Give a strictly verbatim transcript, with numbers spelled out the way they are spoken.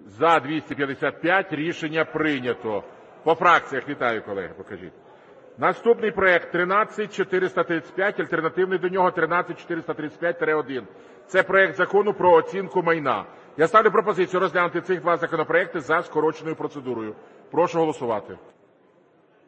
За – двісті п'ятдесят п'ять. Рішення прийнято. По фракціях вітаю, колеги, покажіть. Наступний проект тринадцять чотириста тридцять п'ять, альтернативний до нього тринадцять чотириста тридцять п'ять один. Це проект Закону про оцінку майна. Я ставлю пропозицію розглянути цих два законопроекти за скороченою процедурою. Прошу голосувати.